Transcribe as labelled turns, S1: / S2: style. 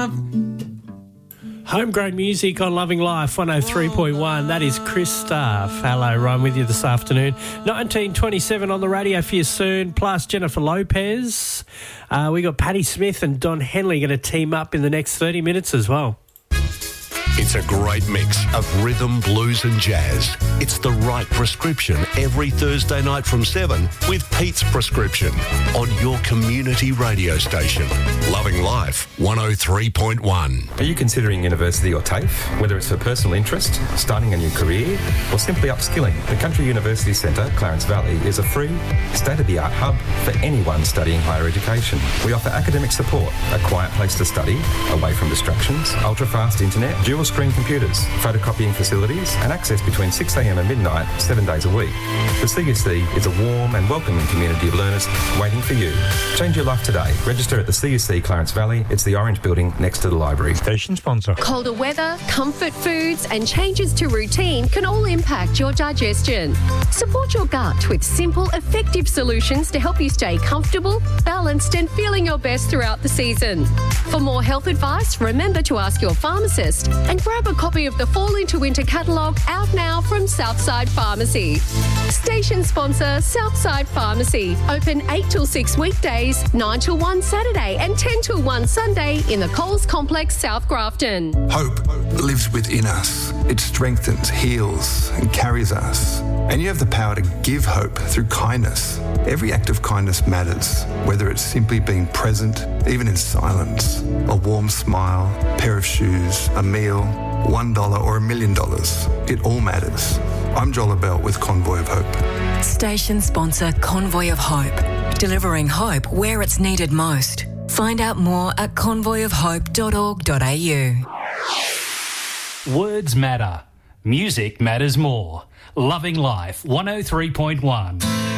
S1: love.
S2: Homegrown music on Loving Life 103.1. That is Chris Staff. Hello, Ryan, with you this afternoon. 1927 on the radio for you soon, plus Jennifer Lopez. We got Patti Smith and Don Henley going to team up in the next 30 minutes as well.
S3: It's a great mix of rhythm, blues and jazz. It's the right prescription every Thursday night from 7 with Pete's Prescription on your community radio station. Loving Life 103.1.
S4: Are you considering university or TAFE? Whether it's for personal interest, starting a new career, or simply upskilling, the Country University Centre, Clarence Valley, is a free, state-of-the-art hub for anyone studying higher education. We offer academic support, a quiet place to study, away from distractions, ultra-fast internet, dual-screen computers, photocopying facilities, and access between 6 a.m. and midnight, 7 days a week. The CUC is a warm and welcoming community of learners waiting for you. Change your life today. Register at the CUC Clarence Valley. It's the orange building next to the library.
S5: Station sponsor.
S6: Colder weather, comfort foods and changes to routine can all impact your digestion. Support your gut with simple, effective solutions to help you stay comfortable, balanced and feeling your best throughout the season. For more health advice, remember to ask your pharmacist and grab a copy of the Fall into Winter catalogue out now from Southside Pharmacy. Station sponsor Southside Pharmacy. Open 8 till 6 weekdays, 9 till 1 Saturday and 10 till 1 Sunday in the Coles Complex, South Grafton.
S7: Hope lives within us. It strengthens, heals and carries us. And you have the power to give hope through kindness. Every act of kindness matters, whether it's simply being present, even in silence, a warm smile, a pair of shoes, a meal, $1 or $1 million. It all matters. I'm Joel Bell with Convoy of Hope.
S8: Station sponsor Convoy of Hope. Delivering hope where it's needed most. Find out more at convoyofhope.org.au.
S1: Words matter. Music matters more. Loving Life 103.1.